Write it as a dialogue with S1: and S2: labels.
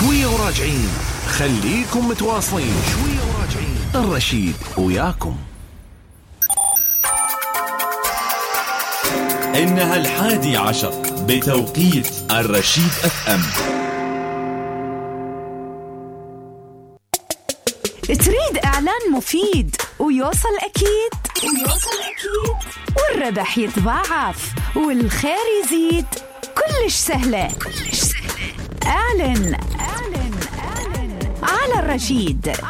S1: شوية وراجعين، خليكم متواصلين. شوية وراجعين، الرشيد وياكم.
S2: إنها 11 بتوقيت الرشيد FM.
S3: تريد إعلان مفيد ويوصل أكيد والربح يتضاعف والخير يزيد، كلش سهلة. اعلن على الرشيد.